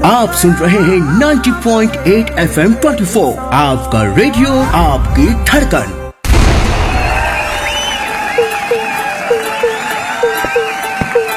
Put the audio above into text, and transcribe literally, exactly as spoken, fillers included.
आप सुन रहे हैं ninety point eight F M twenty four, आपका रेडियो आपकी धड़कन।